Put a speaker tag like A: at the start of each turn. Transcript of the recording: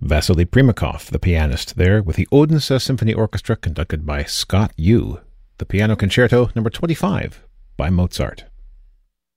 A: Vasily Primakov, the pianist, there with the Odense Symphony Orchestra conducted by Scott Yu, the Piano Concerto No. 25 by Mozart.